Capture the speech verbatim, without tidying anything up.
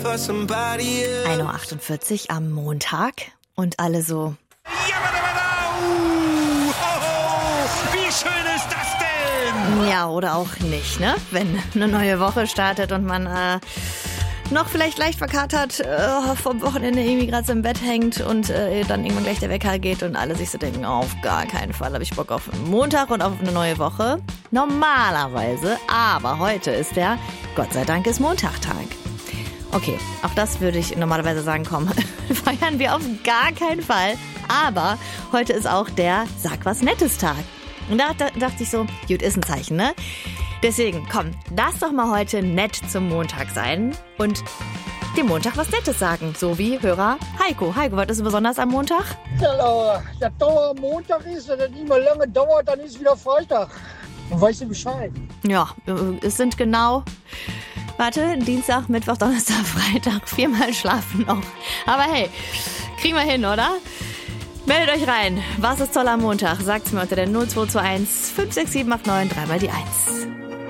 ein Uhr achtundvierzig am Montag und alle so... Wie schön ist das denn? Ja, oder auch nicht, ne? Wenn eine neue Woche startet und man äh, noch vielleicht leicht verkatert äh, vom Wochenende irgendwie gerade so im Bett hängt und äh, dann irgendwann gleich der Wecker geht und alle sich so denken, auf gar keinen Fall habe ich Bock auf einen Montag und auf eine neue Woche. Normalerweise, aber heute ist der Gott sei Dank ist Montagtag. Okay, auch das würde ich normalerweise sagen, komm, feiern wir auf gar keinen Fall. Aber heute ist auch der Sag was Nettes Tag. Und da, da dachte ich so, gut, ist ein Zeichen, ne? Deswegen, komm, lass doch mal heute nett zum Montag sein und dem Montag was Nettes sagen. So wie Hörer Heiko. Heiko, was ist so besonders am Montag? Ja, der Dauer Montag ist, wenn das nicht mehr lange dauert, dann ist wieder Freitag. Dann weißt du Bescheid. Ja, es sind genau... Warte, Dienstag, Mittwoch, Donnerstag, Freitag, viermal schlafen noch. Aber hey, kriegen wir hin, oder? Meldet euch rein. Was ist toll am Montag? Sagt's mir unter der null zwei zwei eins fünf sechs sieben acht neun drei mal die eins.